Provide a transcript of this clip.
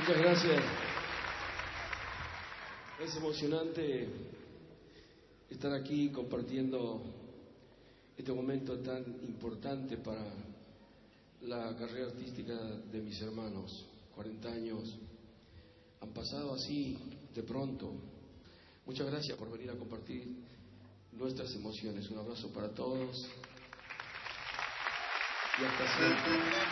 Muchas gracias. Es emocionante estar aquí compartiendo este momento tan importante para la carrera artística de mis hermanos. 40 años han pasado así de pronto. Muchas gracias por venir a compartir nuestras emociones. Un abrazo para todos y hasta siempre.